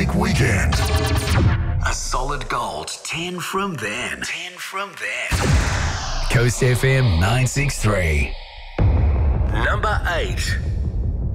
Classic Weekend. A solid gold 10 from then. 10 from then. Coast FM 963. Number 8.